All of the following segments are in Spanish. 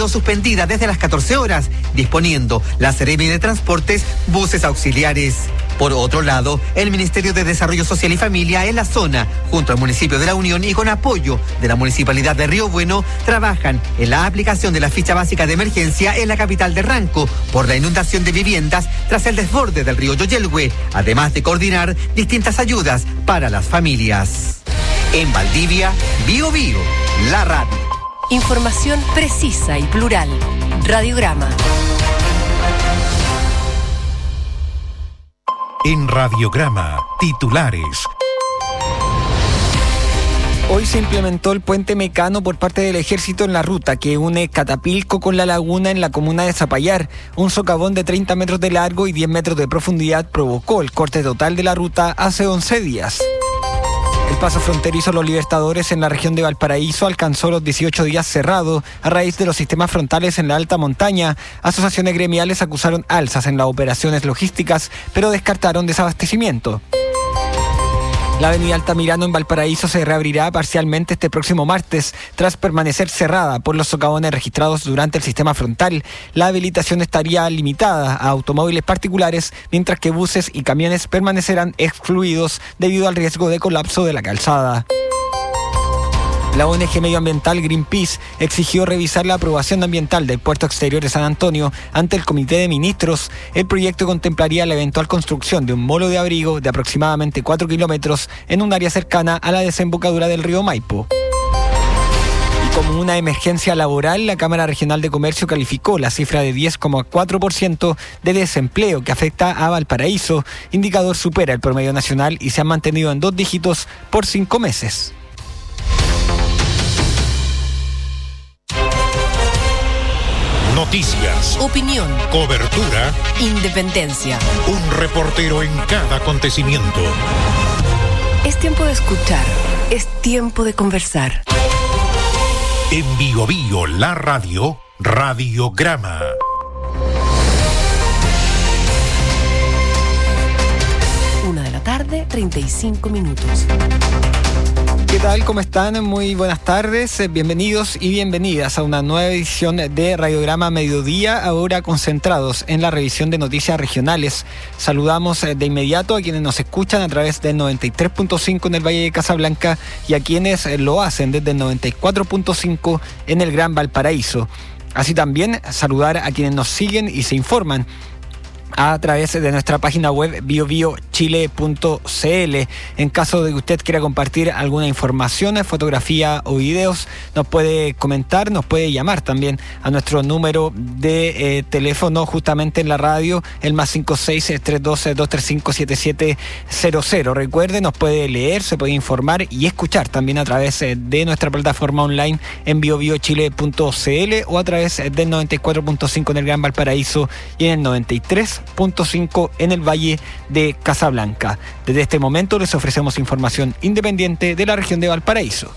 suspendida desde las 14 horas, disponiendo la Seremi de Transportes buses auxiliares. Por otro lado, el Ministerio de Desarrollo Social y Familia en la zona, junto al municipio de La Unión y con apoyo de la Municipalidad de Río Bueno, trabajan en la aplicación de la ficha básica de emergencia en la capital de Ranco por la inundación de viviendas tras el desborde del río Yoyelhue, además de coordinar distintas ayudas para las familias. En Valdivia, Bio Bio, la radio. Información precisa y plural. Radiograma. En Radiograma, titulares. Hoy se implementó el puente Mecano por parte del Ejército en la ruta que une Catapilco con La Laguna en la comuna de Zapallar. Un socavón de 30 metros de largo y 10 metros de profundidad provocó el corte total de la ruta hace 11 días. El paso fronterizo Los Libertadores en la región de Valparaíso alcanzó los 18 días cerrado a raíz de los sistemas frontales en la alta montaña. Asociaciones gremiales acusaron alzas en las operaciones logísticas, pero descartaron desabastecimiento. La avenida Altamirano en Valparaíso se reabrirá parcialmente este próximo martes, tras permanecer cerrada por los socavones registrados durante el sistema frontal. La habilitación estaría limitada a automóviles particulares, mientras que buses y camiones permanecerán excluidos debido al riesgo de colapso de la calzada. La ONG medioambiental Greenpeace exigió revisar la aprobación ambiental del puerto exterior de San Antonio ante el Comité de Ministros. El proyecto contemplaría la eventual construcción de un molo de abrigo de aproximadamente 4 kilómetros en un área cercana a la desembocadura del río Maipo. Y como una emergencia laboral, la Cámara Regional de Comercio calificó la cifra de 10,4% de desempleo que afecta a Valparaíso. Indicador supera el promedio nacional y se ha mantenido en 2 dígitos por 5 meses. Noticias, opinión, cobertura, independencia. Un reportero en cada acontecimiento. Es tiempo de escuchar, es tiempo de conversar. En Bio Bio, la radio, Radiograma. Una de la tarde, 35 minutos. ¿Qué tal? ¿Cómo están? Muy buenas tardes. Bienvenidos y bienvenidas a una nueva edición de Radiograma Mediodía, ahora concentrados en la revisión de noticias regionales. Saludamos de inmediato a quienes nos escuchan a través del 93.5 en el Valle de Casablanca y a quienes lo hacen desde el 94.5 en el Gran Valparaíso. Así también saludar a quienes nos siguen y se informan a través de nuestra página web biobiochile.cl. En caso de que usted quiera compartir alguna información, fotografía o videos, nos puede comentar, nos puede llamar también a nuestro número de teléfono justamente en la radio, el +56 312 235 7700. Recuerde, nos puede leer, se puede informar y escuchar también a través de nuestra plataforma online en biobiochile.cl o a través del 94.5 en el Gran Valparaíso y en el 93.5 en el Valle de Casablanca. Desde este momento les ofrecemos información independiente de la región de Valparaíso.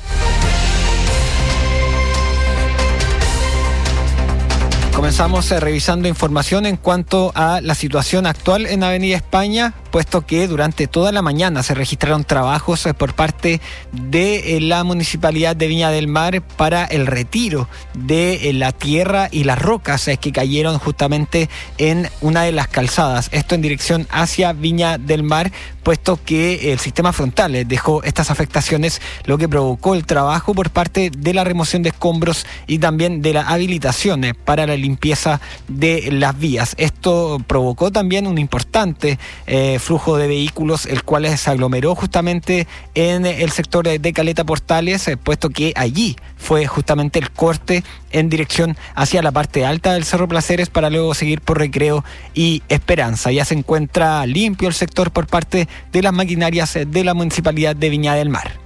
Comenzamos revisando información en cuanto a la situación actual en Avenida España, puesto que durante toda la mañana se registraron trabajos por parte de la Municipalidad de Viña del Mar para el retiro de la tierra y las rocas que cayeron justamente en una de las calzadas. Esto en dirección hacia Viña del Mar, puesto que el sistema frontal dejó estas afectaciones, lo que provocó el trabajo por parte de la remoción de escombros y también de la habilitación para la limpieza de las vías. Esto provocó también un importante flujo de vehículos, el cual se aglomeró justamente en el sector de Caleta Portales, puesto que allí fue justamente el corte en dirección hacia la parte alta del Cerro Placeres para luego seguir por Recreo y Esperanza. Ya se encuentra limpio el sector por parte de las maquinarias de la Municipalidad de Viña del Mar.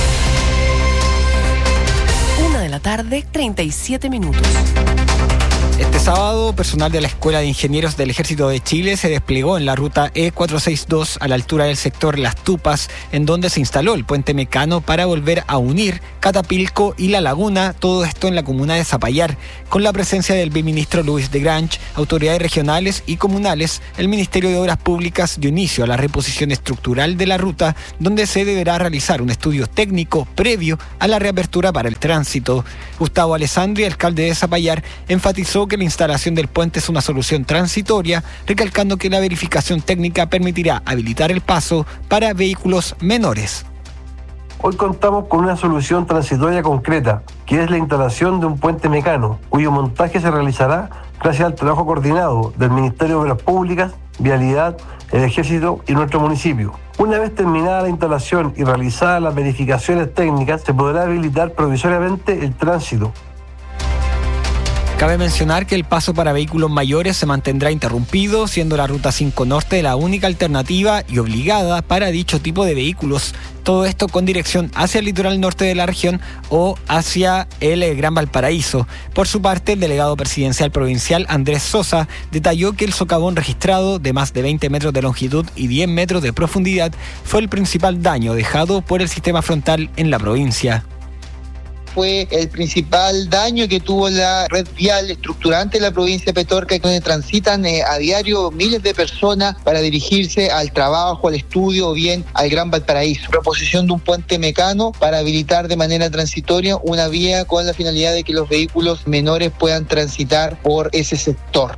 Una de la tarde, 37 minutos. Este sábado, personal de la Escuela de Ingenieros del Ejército de Chile se desplegó en la ruta E462 a la altura del sector Las Tupas, en donde se instaló el puente Mecano para volver a unir Catapilco y La Laguna, todo esto en la comuna de Zapallar, con la presencia del viceministro Luis de Grange, autoridades regionales y comunales. El Ministerio de Obras Públicas dio inicio a la reposición estructural de la ruta, donde se deberá realizar un estudio técnico previo a la reapertura para el tránsito. Gustavo Alessandri, alcalde de Zapallar, enfatizó que la instalación del puente es una solución transitoria, recalcando que la verificación técnica permitirá habilitar el paso para vehículos menores. Hoy contamos con una solución transitoria concreta, que es la instalación de un puente Mecano, cuyo montaje se realizará gracias al trabajo coordinado del Ministerio de Obras Públicas, Vialidad, el Ejército y nuestro municipio. Una vez terminada la instalación y realizadas las verificaciones técnicas, se podrá habilitar provisoriamente el tránsito. Cabe mencionar que el paso para vehículos mayores se mantendrá interrumpido, siendo la Ruta 5 Norte la única alternativa y obligada para dicho tipo de vehículos. Todo esto con dirección hacia el litoral norte de la región o hacia el Gran Valparaíso. Por su parte, el delegado presidencial provincial Andrés Sosa detalló que el socavón registrado de más de 20 metros de longitud y 10 metros de profundidad fue el principal daño dejado por el sistema frontal en la provincia. Fue el principal daño que tuvo la red vial estructurante de la provincia de Petorca, donde transitan a diario miles de personas para dirigirse al trabajo, al estudio o bien al Gran Valparaíso. Proposición de un puente Mecano para habilitar de manera transitoria una vía con la finalidad de que los vehículos menores puedan transitar por ese sector.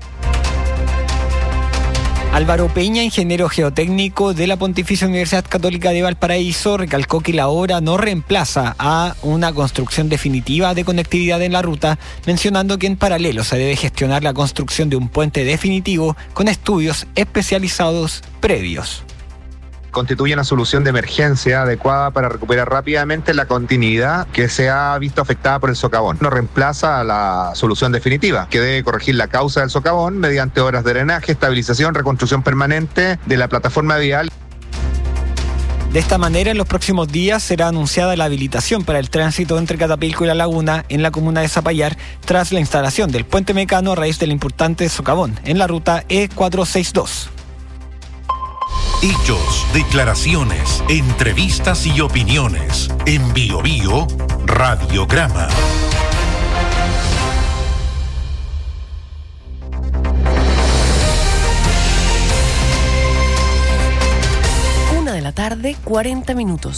Álvaro Peña, ingeniero geotécnico de la Pontificia Universidad Católica de Valparaíso, recalcó que la obra no reemplaza a una construcción definitiva de conectividad en la ruta, mencionando que en paralelo se debe gestionar la construcción de un puente definitivo con estudios especializados previos. Constituye una solución de emergencia adecuada para recuperar rápidamente la continuidad que se ha visto afectada por el socavón. No reemplaza a la solución definitiva, que debe corregir la causa del socavón mediante obras de drenaje, estabilización, reconstrucción permanente de la plataforma vial. De esta manera, en los próximos días será anunciada la habilitación para el tránsito entre Catapilco y La Laguna en la comuna de Zapallar, tras la instalación del puente Mecano a raíz del importante socavón en la ruta E462. Hechos, declaraciones, entrevistas y opiniones. En Bio Bio, Radiograma. Una de la tarde, 40 minutos.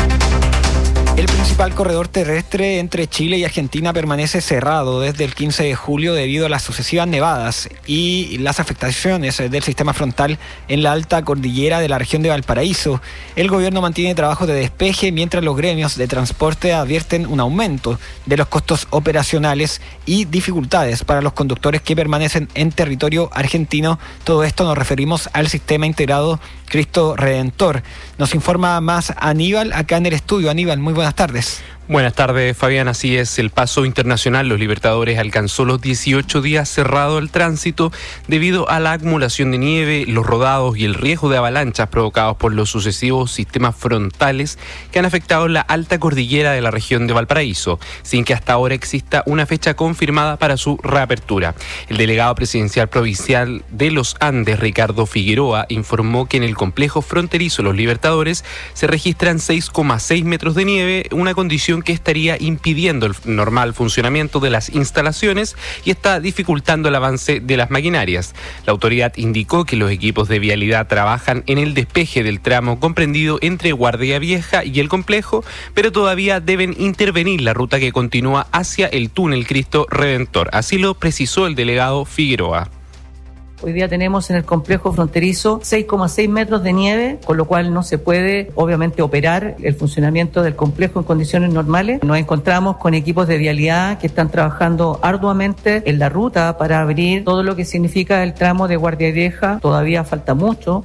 El principal corredor terrestre entre Chile y Argentina permanece cerrado desde el 15 de julio debido a las sucesivas nevadas y las afectaciones del sistema frontal en la alta cordillera de la región de Valparaíso. El gobierno mantiene trabajos de despeje mientras los gremios de transporte advierten un aumento de los costos operacionales y dificultades para los conductores que permanecen en territorio argentino. Todo esto nos referimos al sistema integrado Cristo Redentor. Nos informa más Aníbal acá en el estudio. Aníbal, muy buenas tardes. Buenas tardes, Fabián. Así es, el paso internacional Los Libertadores alcanzó los 18 días cerrado el tránsito debido a la acumulación de nieve, los rodados y el riesgo de avalanchas provocados por los sucesivos sistemas frontales que han afectado la alta cordillera de la región de Valparaíso, sin que hasta ahora exista una fecha confirmada para su reapertura. El delegado presidencial provincial de los Andes, Ricardo Figueroa, informó que en el complejo fronterizo Los Libertadores se registran 6,6 metros de nieve, una condición que estaría impidiendo el normal funcionamiento de las instalaciones y está dificultando el avance de las maquinarias. La autoridad indicó que los equipos de vialidad trabajan en el despeje del tramo comprendido entre Guardia Vieja y el complejo, pero todavía deben intervenir la ruta que continúa hacia el túnel Cristo Redentor. Así lo precisó el delegado Figueroa. Hoy día tenemos en el complejo fronterizo 6,6 metros de nieve, con lo cual no se puede, obviamente, operar el funcionamiento del complejo en condiciones normales. Nos encontramos con equipos de vialidad que están trabajando arduamente en la ruta para abrir todo lo que significa el tramo de Guardia Vieja. Todavía falta mucho.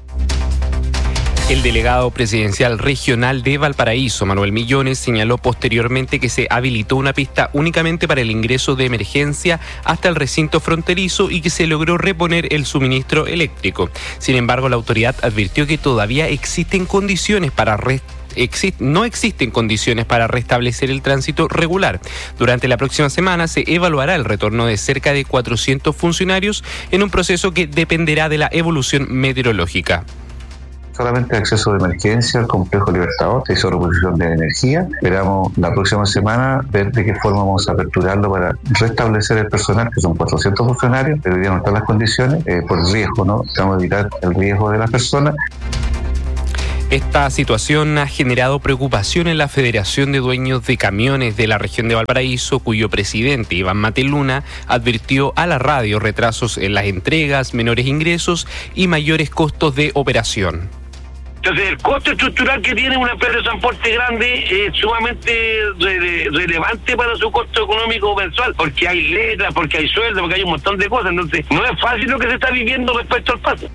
El delegado presidencial regional de Valparaíso, Manuel Millones, señaló posteriormente que se habilitó una pista únicamente para el ingreso de emergencia hasta el recinto fronterizo y que se logró reponer el suministro eléctrico. Sin embargo, la autoridad advirtió que todavía existen condiciones para no existen condiciones para restablecer el tránsito regular. Durante la próxima semana se evaluará el retorno de cerca de 400 funcionarios en un proceso que dependerá de la evolución meteorológica. Solamente acceso de emergencia al complejo Libertador, se hizo reposición de energía. Esperamos la próxima semana ver de qué forma vamos a aperturarlo para restablecer el personal, que son 400 funcionarios, pero hoy día no están las condiciones por el riesgo, ¿no? Estamos a evitar el riesgo de las personas. Esta situación ha generado preocupación en la Federación de Dueños de Camiones de la región de Valparaíso, cuyo presidente, Iván Mateluna, advirtió a la radio retrasos en las entregas, menores ingresos y mayores costos de operación. Entonces, el costo estructural que tiene una empresa de transporte grande es sumamente relevante para su costo económico mensual, porque hay letras, porque hay sueldos, porque hay un montón de cosas. Entonces, no es fácil lo que se está viviendo respecto al paso.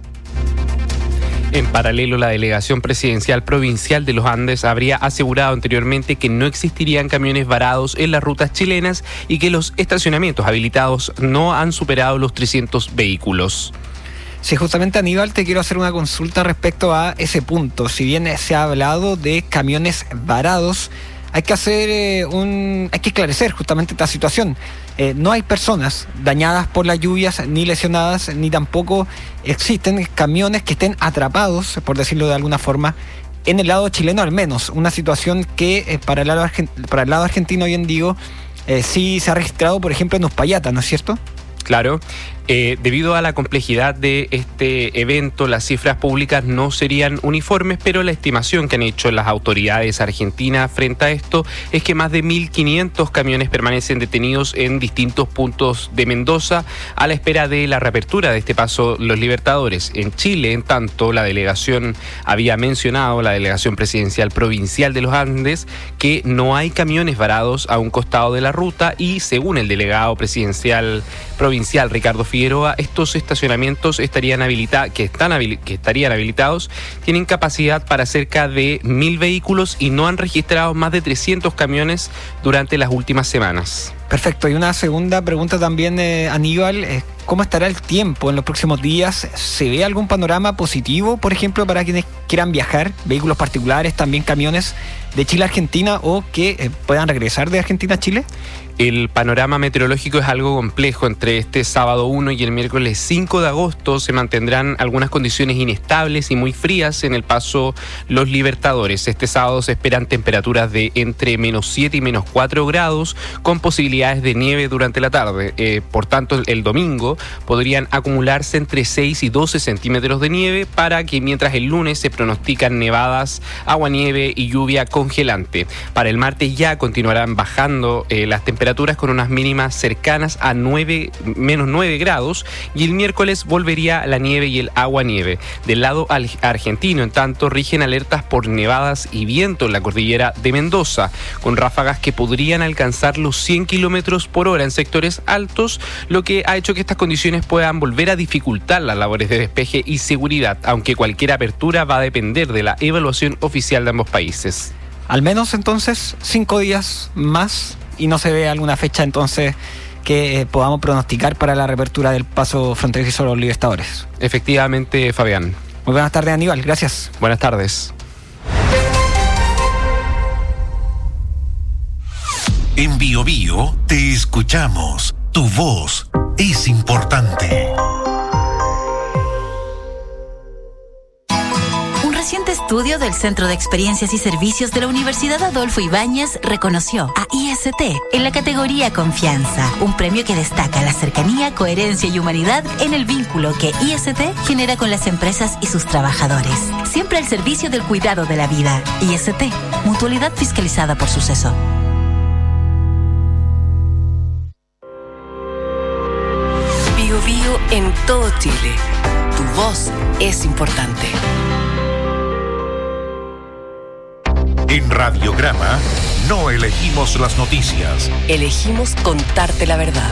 En paralelo, la Delegación Presidencial Provincial de los Andes habría asegurado anteriormente que no existirían camiones varados en las rutas chilenas y que los estacionamientos habilitados no han superado los 300 vehículos. Sí, justamente, Aníbal, te quiero hacer una consulta respecto a ese punto. Si bien se ha hablado de camiones varados, hay que esclarecer justamente esta situación. No hay personas dañadas por las lluvias, ni lesionadas, ni tampoco existen camiones que estén atrapados, por decirlo de alguna forma, en el lado chileno al menos. Una situación que para el lado argentino, bien digo, sí se ha registrado, por ejemplo, en Uspallata, ¿no es cierto? Claro. Debido a la complejidad de este evento, las cifras públicas no serían uniformes, pero la estimación que han hecho las autoridades argentinas frente a esto es que más de 1.500 camiones permanecen detenidos en distintos puntos de Mendoza a la espera de la reapertura de este paso Los Libertadores. En Chile, en tanto, la delegación había mencionado, la Delegación Presidencial Provincial de los Andes, que no hay camiones varados a un costado de la ruta y, según el delegado presidencial provincial Ricardo Figueroa, estos estacionamientos que estarían habilitados tienen capacidad para cerca de 1.000 vehículos y no han registrado más de 300 camiones durante las últimas semanas. Perfecto. Y una segunda pregunta también, Aníbal. ¿Cómo estará el tiempo en los próximos días? ¿Se ve algún panorama positivo, por ejemplo, para quienes quieran viajar, vehículos particulares, también camiones de Chile a Argentina o que puedan regresar de Argentina a Chile? El panorama meteorológico es algo complejo. Entre este sábado 1 y el miércoles 5 de agosto se mantendrán algunas condiciones inestables y muy frías en el paso Los Libertadores. Este sábado se esperan temperaturas de entre -7 y -4 grados, con posibilidades de nieve durante la tarde. Por tanto, el domingo podrían acumularse entre 6 y 12 centímetros de nieve, para que mientras el lunes se pronostican nevadas, aguanieve y lluvia congelante. Para el martes ya continuarán bajando las temperaturas con unas mínimas cercanas a -9 grados, y el miércoles volvería la nieve y el aguanieve. Del lado argentino, en tanto, rigen alertas por nevadas y viento en la cordillera de Mendoza, con ráfagas que podrían alcanzar los 100 kilómetros por hora en sectores altos, lo que ha hecho que estas condiciones puedan volver a dificultar las labores de despeje y seguridad, aunque cualquier apertura va a depender de la evaluación oficial de ambos países. Al menos entonces 5 días más y no se ve alguna fecha entonces que podamos pronosticar para la reapertura del paso fronterizo a Los Libertadores. Efectivamente, Fabián. Muy buenas tardes, Aníbal. Gracias. Buenas tardes. En Bio Bio te escuchamos. Tu voz es importante. Un reciente estudio del Centro de Experiencias y Servicios de la Universidad Adolfo Ibáñez reconoció a IST en la categoría Confianza, un premio que destaca la cercanía, coherencia y humanidad en el vínculo que IST genera con las empresas y sus trabajadores. Siempre al servicio del cuidado de la vida. IST, mutualidad fiscalizada por Suceso. Bio Bio en todo Chile. Tu voz es importante. En Radiograma no elegimos las noticias. Elegimos contarte la verdad.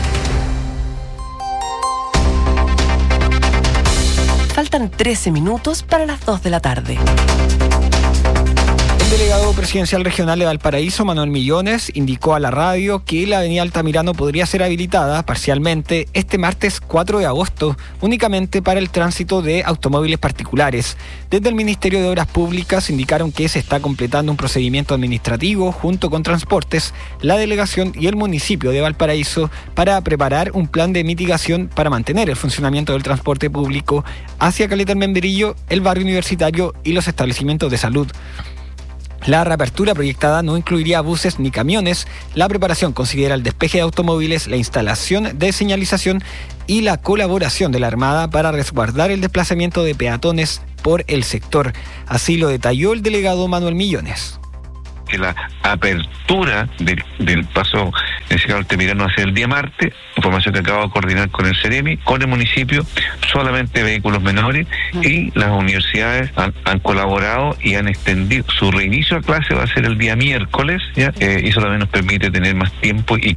Faltan 13 minutos para las 2 de la tarde. El delegado presidencial regional de Valparaíso, Manuel Millones, indicó a la radio que la avenida Altamirano podría ser habilitada parcialmente este martes 4 de agosto, únicamente para el tránsito de automóviles particulares. Desde el Ministerio de Obras Públicas indicaron que se está completando un procedimiento administrativo junto con Transportes, la delegación y el municipio de Valparaíso para preparar un plan de mitigación para mantener el funcionamiento del transporte público hacia Caleta del Membrillo, el barrio universitario y los establecimientos de salud. La reapertura proyectada no incluiría buses ni camiones. La preparación considera el despeje de automóviles, la instalación de señalización y la colaboración de la Armada para resguardar el desplazamiento de peatones por el sector. Así lo detalló el delegado Manuel Millones. Que la apertura del paso en Altamirano hacia el día martes, información que acabo de coordinar con el Ceremi, con el municipio, solamente vehículos menores, y las universidades han colaborado y han extendido su reinicio a clase, va a ser el día miércoles, ¿ya? Y eso también nos permite tener más tiempo y...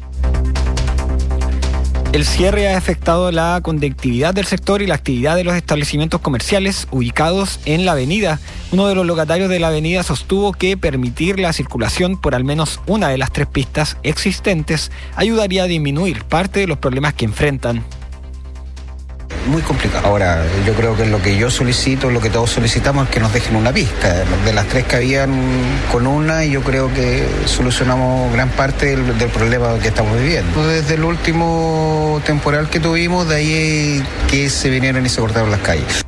El cierre ha afectado la conectividad del sector y la actividad de los establecimientos comerciales ubicados en la avenida. Uno de los locatarios de la avenida sostuvo que permitir la circulación por al menos una de las 3 pistas existentes ayudaría a disminuir parte de los problemas que enfrentan. Muy complicado. Ahora, yo creo que lo que yo solicito, lo que todos solicitamos es que nos dejen una pista. De las 3 que habían con una, yo creo que solucionamos gran parte del problema que estamos viviendo. Desde el último temporal que tuvimos, de ahí que se vinieron y se cortaron las calles.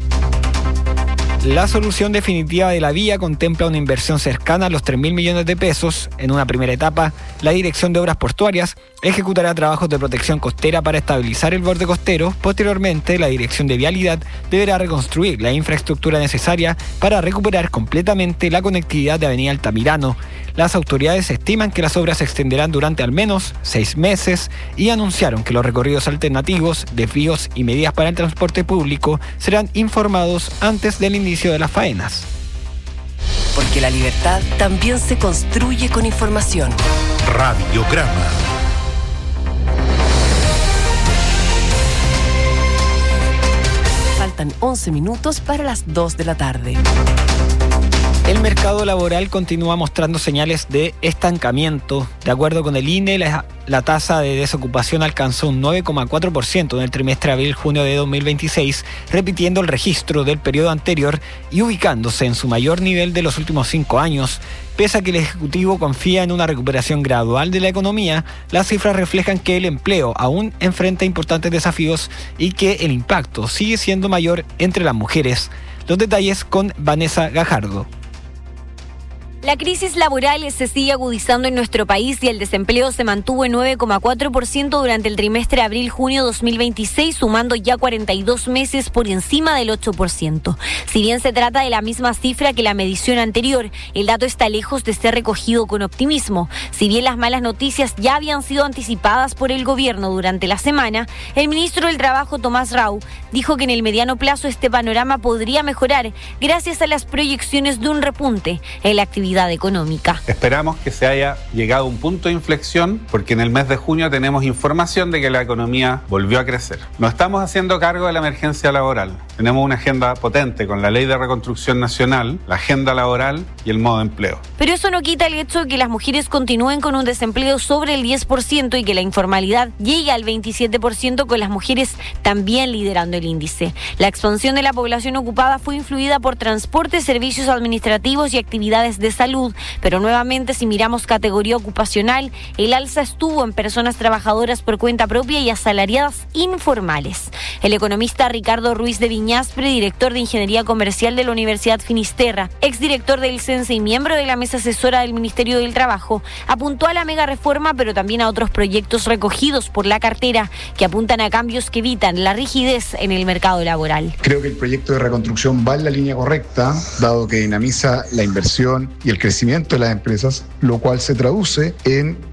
La solución definitiva de la vía contempla una inversión cercana a los 3.000 millones de pesos. En una primera etapa, la Dirección de Obras Portuarias ejecutará trabajos de protección costera para estabilizar el borde costero. Posteriormente, la Dirección de Vialidad deberá reconstruir la infraestructura necesaria para recuperar completamente la conectividad de Avenida Altamirano. Las autoridades estiman que las obras se extenderán durante al menos 6 meses y anunciaron que los recorridos alternativos, desvíos y medidas para el transporte público serán informados antes del inicio de las faenas. Porque la libertad también se construye con información. Radiograma. Faltan 11 minutos para las 2 de la tarde. El mercado laboral continúa mostrando señales de estancamiento. De acuerdo con el INE, la tasa de desocupación alcanzó un 9,4% en el trimestre abril-junio de 2026, repitiendo el registro del periodo anterior y ubicándose en su mayor nivel de los últimos 5 años. Pese a que el Ejecutivo confía en una recuperación gradual de la economía, las cifras reflejan que el empleo aún enfrenta importantes desafíos y que el impacto sigue siendo mayor entre las mujeres. Los detalles con Vanessa Gajardo. La crisis laboral se sigue agudizando en nuestro país y el desempleo se mantuvo en 9,4% durante el trimestre abril-junio 2026, sumando ya 42 meses por encima del 8%. Si bien se trata de la misma cifra que la medición anterior, el dato está lejos de ser recogido con optimismo. Si bien las malas noticias ya habían sido anticipadas por el gobierno durante la semana, el ministro del Trabajo, Tomás Rau, dijo que en el mediano plazo este panorama podría mejorar gracias a las proyecciones de un repunte en la actividad económica. Esperamos que se haya llegado a un punto de inflexión porque en el mes de junio tenemos información de que la economía volvió a crecer. Nos estamos haciendo cargo de la emergencia laboral. Tenemos una agenda potente con la Ley de Reconstrucción Nacional, la agenda laboral y el modo de empleo. Pero eso no quita el hecho de que las mujeres continúen con un desempleo sobre el 10% y que la informalidad llegue al 27%, con las mujeres también liderando el índice. La expansión de la población ocupada fue influida por transporte, servicios administrativos y actividades de salud, pero nuevamente si miramos categoría ocupacional, el alza estuvo en personas trabajadoras por cuenta propia y asalariadas informales. El economista Ricardo Ruiz de Viñaspre, director de Ingeniería Comercial de la Universidad Finisterra, exdirector del CENSE y miembro de la mesa asesora del Ministerio del Trabajo, apuntó a la mega reforma, pero también a otros proyectos recogidos por la cartera que apuntan a cambios que evitan la rigidez en el mercado laboral. Creo que el proyecto de reconstrucción va en la línea correcta, dado que dinamiza la inversión y el crecimiento de las empresas, lo cual se traduce en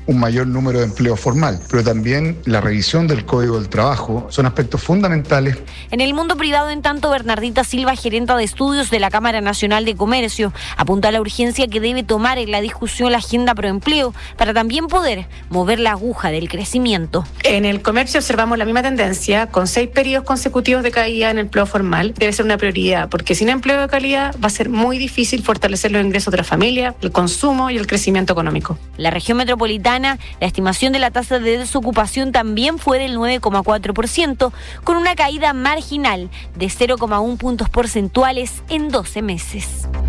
un mayor número de empleo formal, pero también la revisión del Código del Trabajo son aspectos fundamentales. En el mundo privado, en tanto, Bernardita Silva, gerenta de estudios de la Cámara Nacional de Comercio, apunta a la urgencia que debe tomar en la discusión la agenda proempleo para también poder mover la aguja del crecimiento. En el comercio observamos la misma tendencia, con 6 periodos consecutivos de caída en el empleo formal. Debe ser una prioridad, porque sin empleo de calidad va a ser muy difícil fortalecer los ingresos de la familia, el consumo y el crecimiento económico. La región metropolitana, la estimación de la tasa de desocupación también fue del 9,4%, con una caída marginal de 0,1 puntos porcentuales en 12 meses.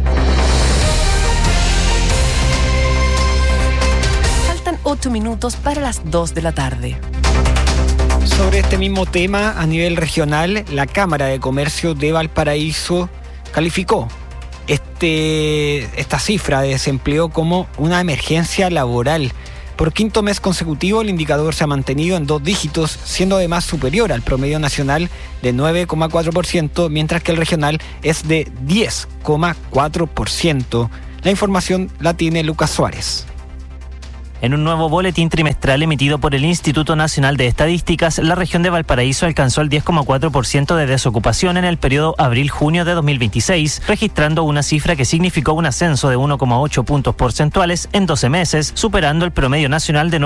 Faltan 8 minutos para las 2 de la tarde. Sobre este mismo tema, a nivel regional, la Cámara de Comercio de Valparaíso calificó esta cifra de desempleo como una emergencia laboral. Por quinto mes consecutivo, el indicador se ha mantenido en 2 dígitos, siendo además superior al promedio nacional de 9,4%, mientras que el regional es de 10,4%. La información la tiene Lucas Suárez. En un nuevo boletín trimestral emitido por el Instituto Nacional de Estadísticas, la región de Valparaíso alcanzó el 10,4% de desocupación en el periodo abril-junio de 2026, registrando una cifra que significó un ascenso de 1,8 puntos porcentuales en 12 meses, superando el promedio nacional de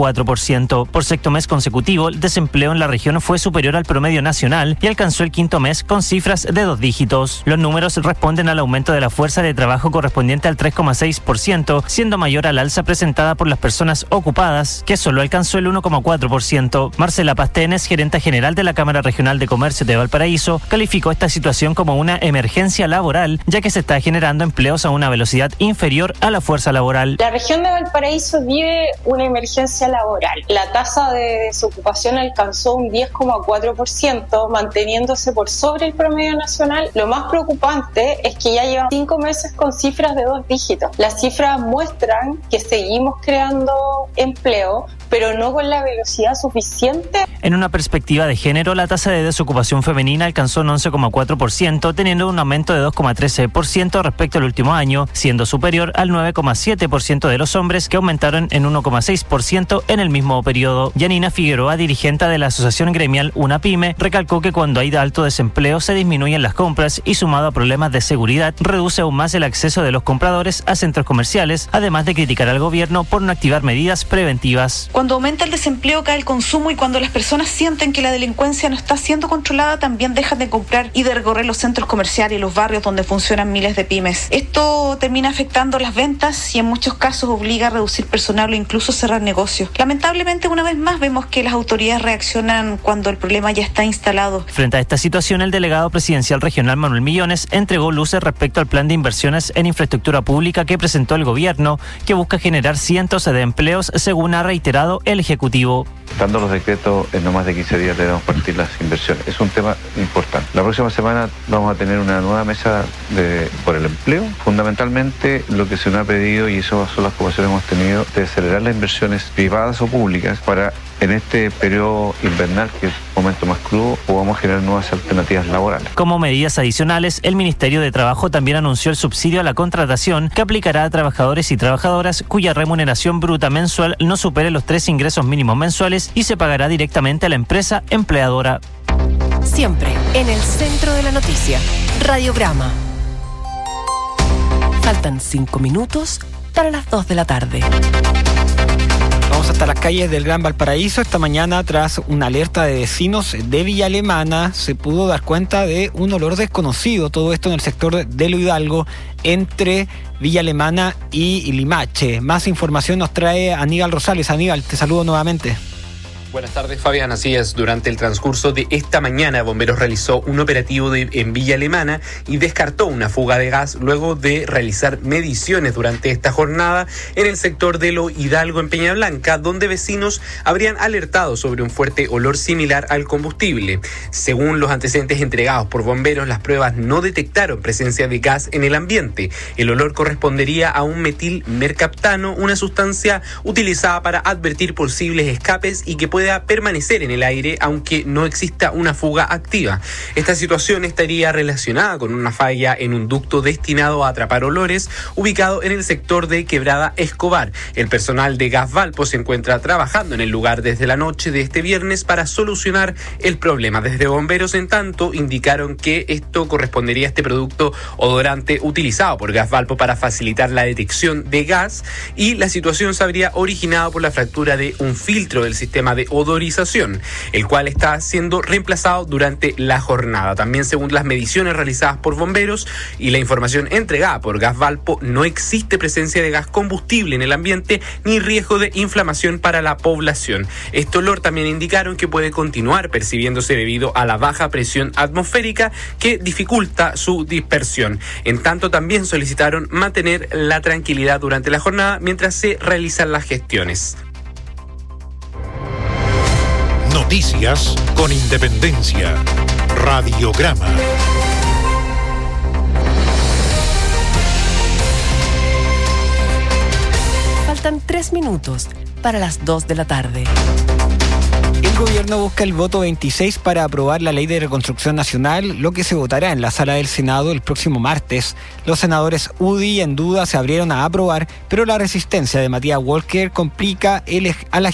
9,4%. Por sexto mes consecutivo, el desempleo en la región fue superior al promedio nacional y alcanzó el quinto mes con cifras de 2 dígitos. Los números responden al aumento de la fuerza de trabajo correspondiente al 3,6%, siendo mayor al alza presentada por las personas ocupadas, que solo alcanzó el 1,4%. Marcela Pastenes, gerente general de la Cámara Regional de Comercio de Valparaíso, calificó esta situación como una emergencia laboral, ya que se está generando empleos a una velocidad inferior a la fuerza laboral. La región de Valparaíso vive una emergencia laboral. La tasa de desocupación alcanzó un 10,4%, manteniéndose por sobre el promedio nacional. Lo más preocupante es que ya llevan 5 meses con cifras de 2 dígitos. Las cifras muestran que seguimos creando empleo, pero no con la velocidad suficiente. En una perspectiva de género, la tasa de desocupación femenina alcanzó un 11,4%, teniendo un aumento de 2,13% respecto al último año, siendo superior al 9,7% de los hombres, que aumentaron en 1,6% en el mismo periodo. Yanina Figueroa, dirigente de la asociación gremial UNAPYME, recalcó que cuando hay alto desempleo se disminuyen las compras y, sumado a problemas de seguridad, reduce aún más el acceso de los compradores a centros comerciales, además de criticar al gobierno por no activar medidas preventivas. Cuando aumenta el desempleo, cae el consumo, y cuando las personas sienten que la delincuencia no está siendo controlada, también dejan de comprar y de recorrer los centros comerciales y los barrios donde funcionan miles de pymes. Esto termina afectando las ventas y en muchos casos obliga a reducir personal o incluso cerrar negocios. Lamentablemente, una vez más vemos que las autoridades reaccionan cuando el problema ya está instalado. Frente a esta situación, el delegado presidencial regional Manuel Millones entregó luces respecto al plan de inversiones en infraestructura pública que presentó el gobierno, que busca generar cientos de empleos, según ha reiterado el Ejecutivo. Dando los decretos, en no más de 15 días debemos partir las inversiones. Es un tema importante. La próxima semana vamos a tener una nueva mesa por el empleo. Fundamentalmente, lo que se nos ha pedido, y esas son las conversaciones que hemos tenido, de acelerar las inversiones privadas o públicas para, en este periodo invernal, que es un momento más crudo, podamos generar nuevas alternativas laborales. Como medidas adicionales, el Ministerio de Trabajo también anunció el subsidio a la contratación, que aplicará a trabajadores y trabajadoras cuya remuneración bruta mensual no supere los 3 ingresos mínimos mensuales y se pagará directamente a la empresa empleadora. Siempre en el centro de la noticia. Radiograma. Faltan 5 minutos para las 2 de la tarde. Vamos hasta las calles del Gran Valparaíso. Esta mañana, tras una alerta de vecinos de Villa Alemana, se pudo dar cuenta de un olor desconocido. Todo esto en el sector de Lo Hidalgo, entre Villa Alemana y Limache. Más información nos trae Aníbal Rosales. Aníbal, te saludo nuevamente. Buenas tardes, Fabián. Así es, durante el transcurso de esta mañana, Bomberos realizó un operativo en Villa Alemana y descartó una fuga de gas luego de realizar mediciones durante esta jornada en el sector de Lo Hidalgo, en Peña Blanca, donde vecinos habrían alertado sobre un fuerte olor similar al combustible. Según los antecedentes entregados por Bomberos, las pruebas no detectaron presencia de gas en el ambiente. El olor correspondería a un metilmercaptano, una sustancia utilizada para advertir posibles escapes y que puede pueda permanecer en el aire aunque no exista una fuga activa. Esta situación estaría relacionada con una falla en un ducto destinado a atrapar olores ubicado en el sector de Quebrada Escobar. El personal de Gas Valpo se encuentra trabajando en el lugar desde la noche de este viernes para solucionar el problema. Desde bomberos, en tanto, indicaron que esto correspondería a este producto odorante utilizado por Gas Valpo para facilitar la detección de gas, y la situación se habría originado por la fractura de un filtro del sistema de odorización, el cual está siendo reemplazado durante la jornada. También, según las mediciones realizadas por bomberos y la información entregada por Gas Valpo, no existe presencia de gas combustible en el ambiente ni riesgo de inflamación para la población. Este olor también indicaron que puede continuar percibiéndose debido a la baja presión atmosférica que dificulta su dispersión. En tanto, también solicitaron mantener la tranquilidad durante la jornada mientras se realizan las gestiones. Noticias con independencia. Radiograma. Faltan 3 minutos para las 2 de la tarde. El gobierno busca el voto 26 para aprobar la Ley de Reconstrucción Nacional, lo que se votará en la sala del Senado el próximo martes. Los senadores UDI en duda se abrieron a aprobar, pero la resistencia de Matías Walker complica a la